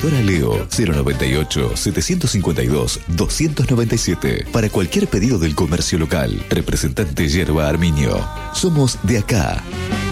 Distribuidora Leo 098-752-297. Para cualquier pedido del comercio local. Representante Yerba Armiño. Somos de acá.